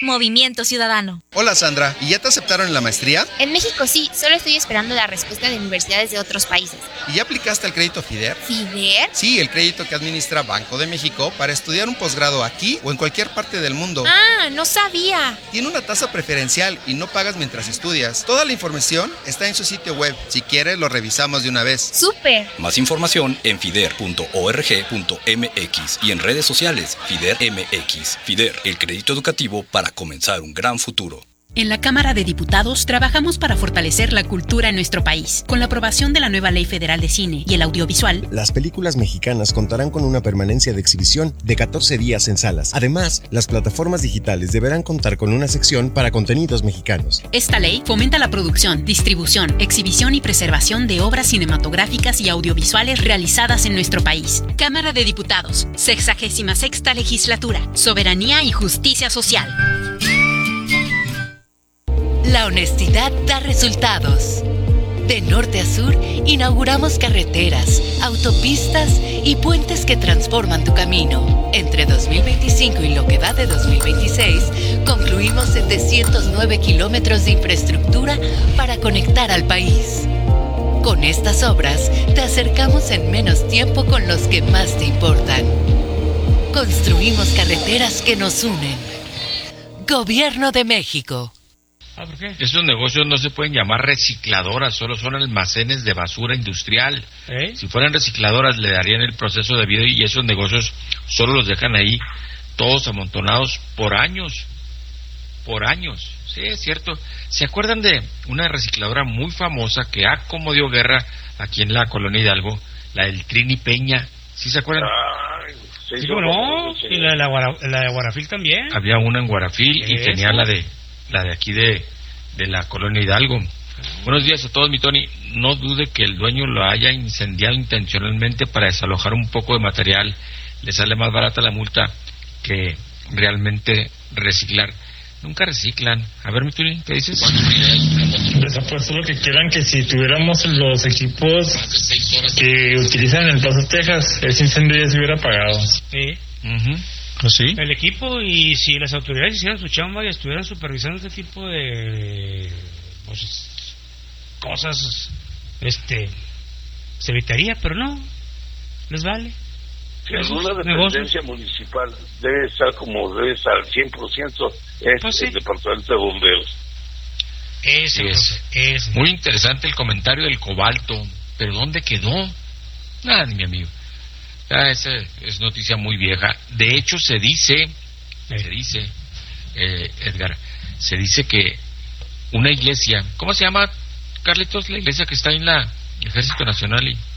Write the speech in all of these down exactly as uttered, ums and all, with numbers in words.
Movimiento Ciudadano. Hola Sandra, ¿y ya te aceptaron en la maestría? En México sí, solo estoy esperando la respuesta de universidades de otros países. ¿Y ya aplicaste el crédito FIDER? ¿FIDER? Sí, el crédito que administra Banco de México para estudiar un posgrado aquí o en cualquier parte del mundo. Ah, no sabía. Tiene una tasa preferencial y no pagas mientras estudias. Toda la información está en su sitio web. Si quieres, lo revisamos de una vez. ¡Súper! Más información en fider punto org punto mx y en redes sociales FIDER M X. FIDER, el crédito educativo para comenzar un gran futuro. En la Cámara de Diputados trabajamos para fortalecer la cultura en nuestro país. Con la aprobación de la nueva Ley Federal de Cine y el audiovisual, las películas mexicanas contarán con una permanencia de exhibición de catorce días en salas. Además, las plataformas digitales deberán contar con una sección para contenidos mexicanos. Esta ley fomenta la producción, distribución, exhibición y preservación de obras cinematográficas y audiovisuales realizadas en nuestro país. Cámara de Diputados, sexagésima sexta legislatura, soberanía y justicia social. La honestidad da resultados. De norte a sur, inauguramos carreteras, autopistas y puentes que transforman tu camino. Entre dos mil veinticinco y lo que va de dos mil veintiséis, concluimos setecientos nueve kilómetros de infraestructura para conectar al país. Con estas obras, te acercamos en menos tiempo con los que más te importan. Construimos carreteras que nos unen. Gobierno de México. Ah, ¿por qué? Esos negocios no se pueden llamar recicladoras, solo son almacenes de basura industrial. ¿Eh? Si fueran recicladoras le darían el proceso de vida y esos negocios solo los dejan ahí todos amontonados por años, por años. Sí, es cierto. ¿Se acuerdan de una recicladora muy famosa que ha como dio guerra aquí en la colonia Hidalgo, la del Trini Peña? ¿Sí se acuerdan? Ay, sí, sí, no, y la de, la, Guara, la de Guarafil también. Había una en Guarafil y ¿eso? tenía la de la de aquí de, de la colonia Hidalgo. Buenos días a todos, mi Tony. No dude que el dueño lo haya incendiado intencionalmente para desalojar un poco de material. Le sale más barata la multa que realmente reciclar. Nunca reciclan. A ver, mi Tony, ¿qué dices? Les apuesto lo que quieran que si tuviéramos los equipos que utilizan en El Paso, Texas, ese incendio ya se hubiera apagado. Sí. Uh-huh. ¿Ah, sí? El equipo, y si las autoridades hicieran su chamba y estuvieran supervisando este tipo de pues, cosas, este se evitaría, pero no, les vale. Si alguna dependencia municipal debe estar como debe estar al cien por ciento es pues sí. El departamento de bomberos. Ese es, es muy interesante el comentario del cobalto, pero ¿dónde quedó? Nada, ni mi amigo. Ah, esa es noticia muy vieja. De hecho, se dice, eh. se dice, eh, Edgar, se dice que una iglesia, ¿cómo se llama, Carlitos, la iglesia que está en la Ejército Nacional? Y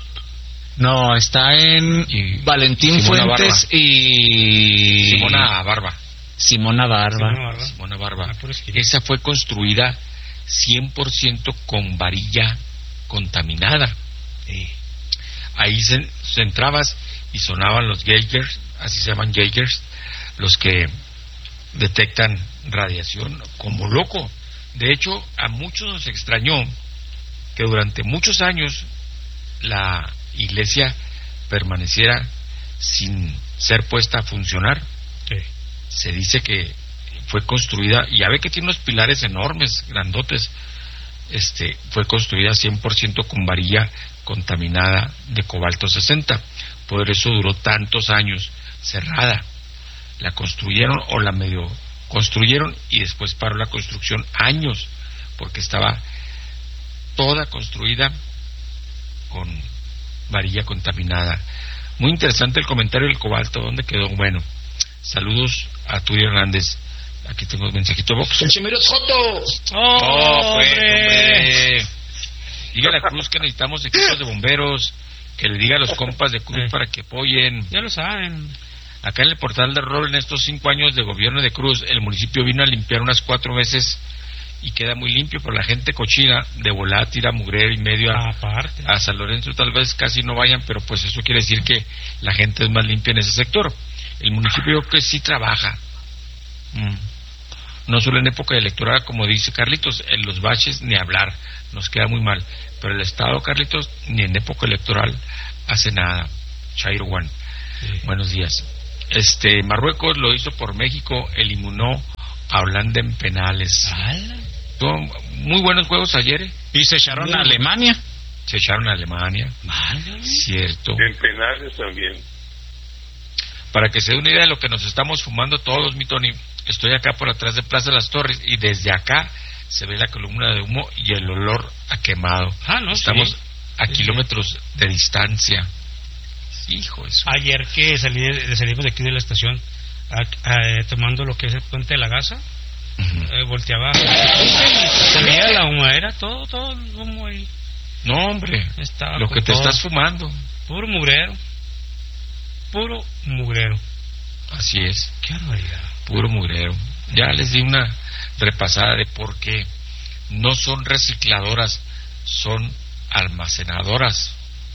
no, está en y Valentín Simona Fuentes Barba. y Simona Barba. Simona Barba. Simona Barba. Simona Barba. Esa fue construida cien por ciento con varilla contaminada. Eh. Ahí se, se entrabas y sonaban los Geigers, así se llaman Geigers, los que detectan radiación como loco. De hecho, a muchos nos extrañó que durante muchos años la iglesia permaneciera sin ser puesta a funcionar. Sí. Se dice que fue construida, y ya ve que tiene unos pilares enormes, grandotes. Este, fue construida cien por ciento con varilla contaminada de cobalto sesenta. Por eso duró tantos años cerrada. La construyeron o la medio construyeron y después paró la construcción años porque estaba toda construida con varilla contaminada. Muy interesante el comentario del cobalto. ¿Dónde quedó? Bueno, saludos a Turi Hernández. Aquí tengo el mensajito de Vox. ¡El chimero es joto! ¡Oh, oh pues, hombre! Dígale a Cruz que necesitamos equipos de bomberos, que le diga a los compas de Cruz para que apoyen. Ya lo saben. Acá en el portal de Rol, en estos cinco años de gobierno de Cruz, el municipio vino a limpiar unas cuatro veces y queda muy limpio, pero la gente cochina de volada tira mugrero y medio a, Aparte. a San Lorenzo. Tal vez casi no vayan, pero pues eso quiere decir que la gente es más limpia en ese sector. El municipio yo creo que sí trabaja. Mm. No solo en época electoral, como dice Carlitos, en los baches ni hablar, nos queda muy mal. Pero el Estado, Carlitos, ni en época electoral hace nada. Chairo One. Sí. Buenos días. Este, Marruecos lo hizo por México, eliminó hablando en penales. ¡Hala! Muy buenos juegos ayer. Y se echaron a Alemania. Se echaron a Alemania. Vale. Cierto. En penales también. Para que se dé una idea de lo que nos estamos fumando todos, mi Tony, estoy acá por atrás de Plaza de las Torres y desde acá se ve la columna de humo y el olor a quemado. Ah, no, Estamos sí. a sí, kilómetros sí. de distancia. Hijo de su... Ayer que salí de, salimos de aquí de la estación a, a, tomando lo que es el puente de la Gaza, uh-huh. eh, volteaba y salía la humadera, todo, todo el humo ahí. No, hombre, estaba lo que te todo. Estás fumando. Puro mugrero. Puro mugrero. Así es. Qué barbaridad. Puro mugrero. Ya les di una repasada de por qué no son recicladoras, son almacenadoras.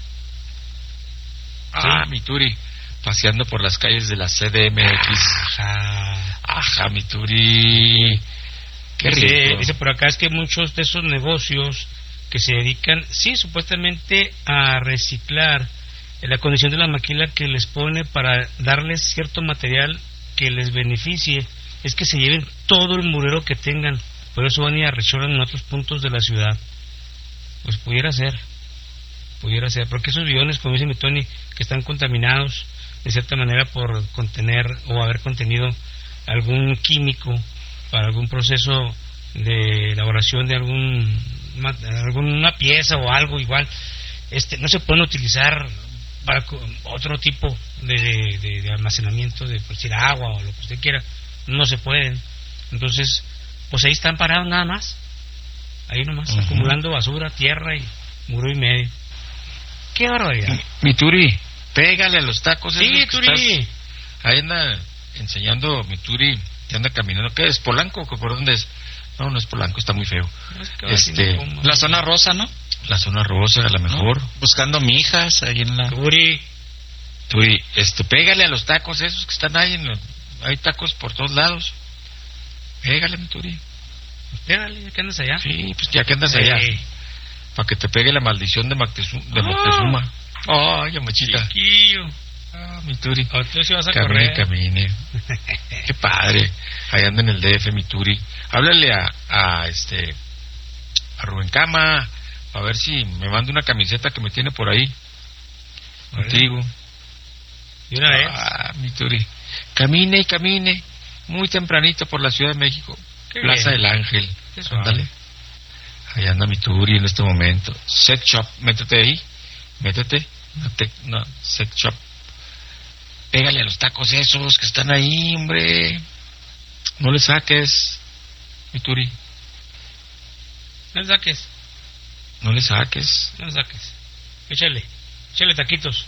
Sí. Ah, mi Turi, paseando por las calles de la C D M X. Ajá. Ajá, mi Turi. Qué rico. Dice, dice por acá es que muchos de esos negocios que se dedican, sí, supuestamente a reciclar la condición de la maquila que les pone para darles cierto material que les beneficie, es que se lleven todo el murero que tengan, por eso van y arrechoran en otros puntos de la ciudad. Pues pudiera ser, pudiera ser, porque esos biones, como dice mi Tony, que están contaminados de cierta manera por contener o haber contenido algún químico para algún proceso de elaboración de algún alguna pieza o algo igual, este no se pueden utilizar para otro tipo de, de, de, de almacenamiento, de por decir agua o lo que usted quiera, no se pueden. Entonces, pues ahí están parados nada más, ahí nomás, uh-huh. acumulando basura, tierra y muro y medio. ¡Qué barbaridad! Mi Turi, pégale a los tacos. Sí, Turi. Estás, ahí anda enseñando mi Turi, que anda caminando. ¿Qué es? ¿Polanco? ¿Por dónde es? No, no es Polanco, está muy feo. Es que este, la zona rosa, ¿no? La zona rosa, a lo mejor. ¿No? Buscando mijas ahí en la... Turi. Turi, este, pégale a los tacos esos que están ahí. En lo... Hay tacos por todos lados. Pégale, mi Turi. Pégale, ya que andas allá. Sí, pues ya que andas allá. Hey. Para que te pegue la maldición de, Mactezu... de oh. Moctezuma. Ay, amachita. Chiquillo. Ah, mi Turi. Oh, tú sí vas a camine, correr. camine. Qué padre. Ahí anda en el D F, mi Turi. Háblale a, a este a Rubén Cama a ver si me manda una camiseta que me tiene por ahí contigo. ¿Y una vez? Ah, mi Turi. Camine y camine muy tempranito por la Ciudad de México. Qué Plaza bien. del Ángel. Ándale. Ahí anda mi Turi en este momento. Sex Shop, métete ahí. Métete. No, te, no, Sex Shop. Pégale a los tacos esos que están ahí, hombre. No le saques, mi Turi. No le saques. No le saques. No le saques. Échale. Échale taquitos.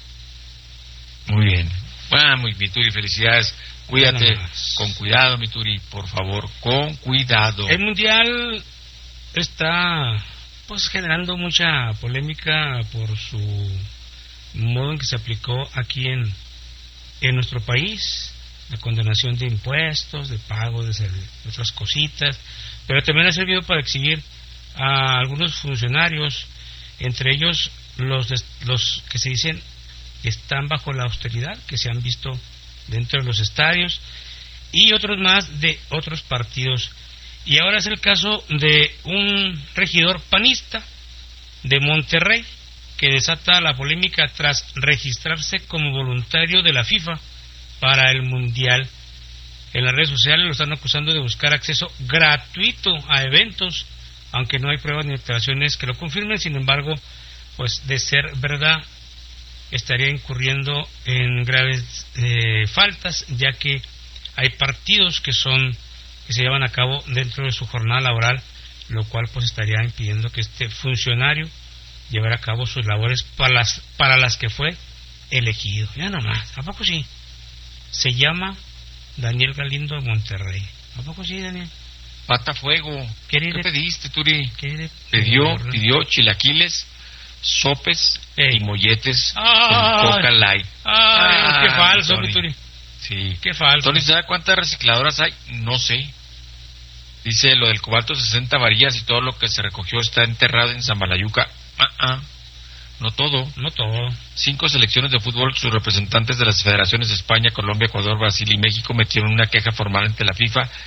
Muy bien. Bueno, muy bien, Turi, felicidades. Cuídate, Bueno, con cuidado, mi Turi, por favor, con cuidado. El mundial está pues generando mucha polémica por su modo en que se aplicó aquí en en nuestro país, la condonación de impuestos, de pago de, de otras cositas, pero también ha servido para exhibir a algunos funcionarios, entre ellos los de, los que se dicen que están bajo la austeridad, que se han visto dentro de los estadios, y otros más de otros partidos. Y ahora es el caso de un regidor panista de Monterrey que desata la polémica tras registrarse como voluntario de la FIFA para el Mundial. En las redes sociales lo están acusando de buscar acceso gratuito a eventos, aunque no hay pruebas ni declaraciones que lo confirmen. Sin embargo, pues de ser verdad, estaría incurriendo en graves eh, faltas, ya que hay partidos que son que se llevan a cabo dentro de su jornada laboral, lo cual pues estaría impidiendo que este funcionario llevar a cabo sus labores para las para las que fue elegido. Ya nomás, ¿a poco sí? Se llama Daniel Galindo de Monterrey. ¿A poco sí, Daniel? Pata fuego. ¿Qué, ¿Qué pediste, Turi? ¿Qué pidió, pidió chilaquiles, sopes Ey. y molletes ay, con Coca Light. Ay, ah, qué falso, Tony. Turi. Sí. Qué falso. Tony, ¿sabe cuántas recicladoras hay? No sé. Dice lo del cobalto, sesenta varillas y todo lo que se recogió está enterrado en Samalayuca. Ah, ah, no todo. No todo. Cinco selecciones de fútbol, sus representantes de las federaciones de España, Colombia, Ecuador, Brasil y México metieron una queja formal ante la FIFA